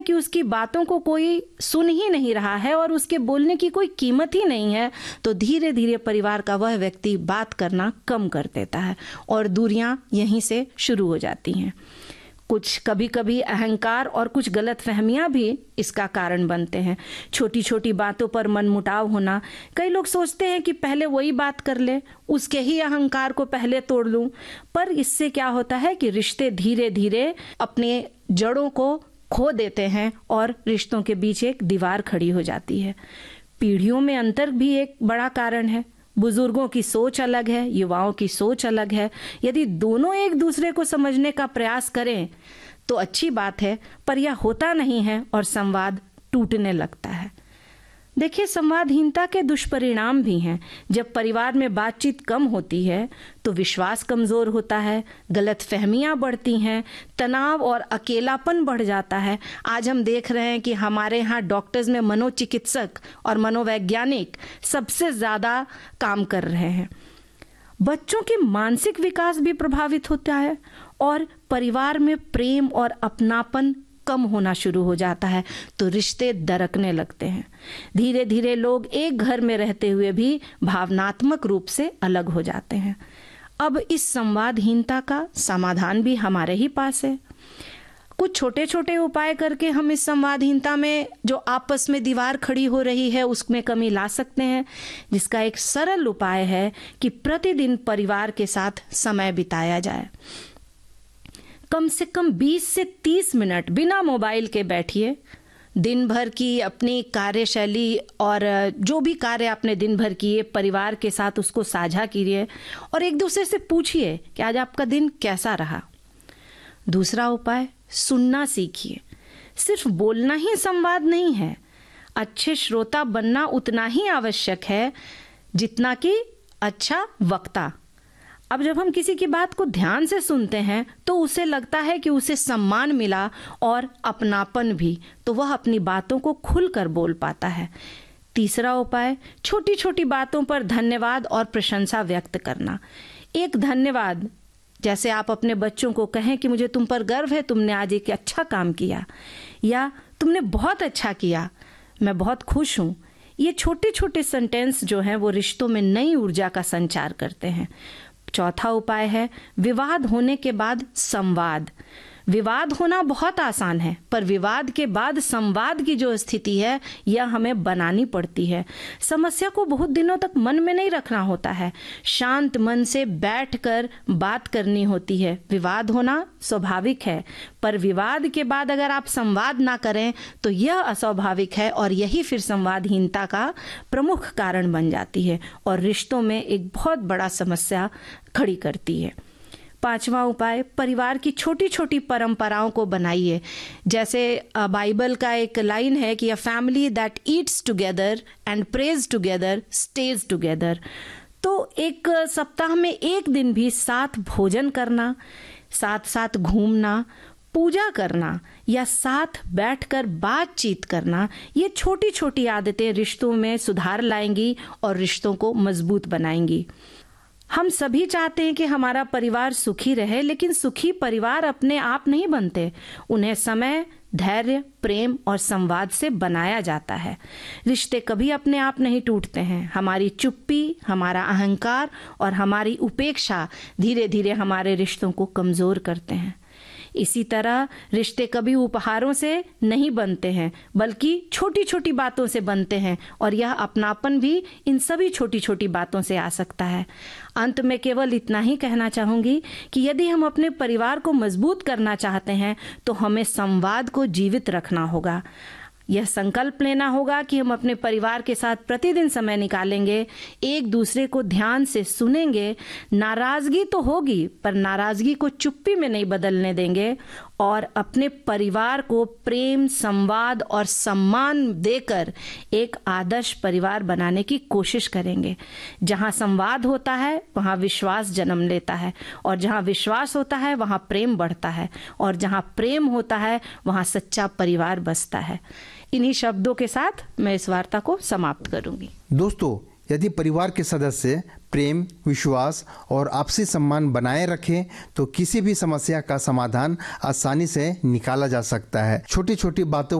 कि उसकी बातों को कोई सुन ही नहीं रहा है और उसके बोलने की कोई कीमत ही नहीं है, तो धीरे धीरे परिवार का वह व्यक्ति बात करना कम कर देता है और दूरियां यहीं से शुरू हो जाती हैं। कुछ कभी कभी अहंकार और कुछ गलतफहमियां भी इसका कारण बनते हैं। छोटी छोटी बातों पर मनमुटाव होना। कई लोग सोचते हैं कि पहले वही बात कर ले, उसके ही अहंकार को पहले तोड़ लूं, पर इससे क्या होता है कि रिश्ते धीरे धीरे अपने जड़ों को खो देते हैं और रिश्तों के बीच एक दीवार खड़ी हो जाती है। पीढ़ियों में अंतर भी एक बड़ा कारण है। बुजुर्गों की सोच अलग है, युवाओं की सोच अलग है। यदि दोनों एक दूसरे को समझने का प्रयास करें तो अच्छी बात है, पर यह होता नहीं है और संवाद टूटने लगता है। देखिए, संवादहीनता के दुष्परिणाम भी हैं। जब परिवार में बातचीत कम होती है तो विश्वास कमजोर होता है, गलतफहमियां बढ़ती हैं, तनाव और अकेलापन बढ़ जाता है। आज हम देख रहे हैं कि हमारे यहाँ डॉक्टर्स में मनोचिकित्सक और मनोवैज्ञानिक सबसे ज्यादा काम कर रहे हैं। बच्चों के मानसिक विकास भी प्रभावित होता है और परिवार में प्रेम और अपनापन कम होना शुरू हो जाता है, तो रिश्ते दरकने लगते हैं। धीरे धीरे लोग एक घर में रहते हुए भी भावनात्मक रूप से अलग हो जाते हैं। अब इस संवादहीनता का समाधान भी हमारे ही पास है। कुछ छोटे छोटे उपाय करके हम इस संवादहीनता में जो आपस में दीवार खड़ी हो रही है उसमें कमी ला सकते हैं, जिसका एक सरल उपाय है कि प्रतिदिन परिवार के साथ समय बिताया जाए। कम से कम 20 से 30 मिनट बिना मोबाइल के बैठिए। दिन भर की अपनी कार्यशैली और जो भी कार्य आपने दिन भर किए परिवार के साथ उसको साझा कीजिए और एक दूसरे से पूछिए कि आज आपका दिन कैसा रहा। दूसरा उपाय, सुनना सीखिए। सिर्फ बोलना ही संवाद नहीं है। अच्छे श्रोता बनना उतना ही आवश्यक है जितना कि अच्छा वक्ता। अब जब हम किसी की बात को ध्यान से सुनते हैं तो उसे लगता है कि उसे सम्मान मिला और अपनापन भी, तो वह अपनी बातों को खुलकर बोल पाता है। तीसरा उपाय, छोटी छोटी बातों पर धन्यवाद और प्रशंसा व्यक्त करना। एक धन्यवाद, जैसे आप अपने बच्चों को कहें कि मुझे तुम पर गर्व है, तुमने आज एक अच्छा काम किया, या तुमने बहुत अच्छा किया, मैं बहुत खुश हूं। ये छोटे छोटे सेंटेंस जो हैं वो रिश्तों में नई ऊर्जा का संचार करते हैं। चौथा उपाय है विवाद होने के बाद संवाद। विवाद होना बहुत आसान है, पर विवाद के बाद संवाद की जो स्थिति है यह हमें बनानी पड़ती है। समस्या को बहुत दिनों तक मन में नहीं रखना होता है, शांत मन से बैठकर बात करनी होती है। विवाद होना स्वाभाविक है, पर विवाद के बाद अगर आप संवाद ना करें तो यह अस्वाभाविक है और यही फिर संवादहीनता का प्रमुख कारण बन जाती है और रिश्तों में एक बहुत बड़ा समस्या खड़ी करती है। पांचवा उपाय, परिवार की छोटी छोटी परंपराओं को बनाइए। जैसे बाइबल का एक लाइन है कि a family that eats together and praise together stage together. तो एक सप्ताह में एक दिन भी साथ भोजन करना, साथ साथ घूमना, पूजा करना या साथ बैठकर बातचीत करना, ये छोटी छोटी आदतें रिश्तों में सुधार लाएंगी और रिश्तों को मजबूत बनाएंगी। हम सभी चाहते हैं कि हमारा परिवार सुखी रहे, लेकिन सुखी परिवार अपने आप नहीं बनते। उन्हें समय, धैर्य, प्रेम और संवाद से बनाया जाता है। रिश्ते कभी अपने आप नहीं टूटते हैं। हमारी चुप्पी, हमारा अहंकार और हमारी उपेक्षा धीरे धीरे हमारे रिश्तों को कमजोर करते हैं। इसी तरह रिश्ते कभी उपहारों से नहीं बनते हैं, बल्कि छोटी छोटी बातों से बनते हैं और यह अपनापन भी इन सभी छोटी छोटी बातों से आ सकता है। अंत में केवल इतना ही कहना चाहूंगी कि यदि हम अपने परिवार को मजबूत करना चाहते हैं तो हमें संवाद को जीवित रखना होगा। यह संकल्प लेना होगा कि हम अपने परिवार के साथ प्रतिदिन समय निकालेंगे, एक दूसरे को ध्यान से सुनेंगे। नाराजगी तो होगी, पर नाराजगी को चुप्पी में नहीं बदलने देंगे और अपने परिवार को प्रेम, संवाद और सम्मान देकर एक आदर्श परिवार बनाने की कोशिश करेंगे। जहां संवाद होता है वहां विश्वास जन्म लेता है और जहां विश्वास होता है वहां प्रेम बढ़ता है और जहां प्रेम होता है वहां सच्चा परिवार बसता है। इन्हीं शब्दों के साथ मैं इस वार्ता को समाप्त करूंगी। दोस्तों, यदि परिवार के सदस्य प्रेम, विश्वास और आपसी सम्मान बनाए रखें तो किसी भी समस्या का समाधान आसानी से निकाला जा सकता है। छोटी छोटी बातों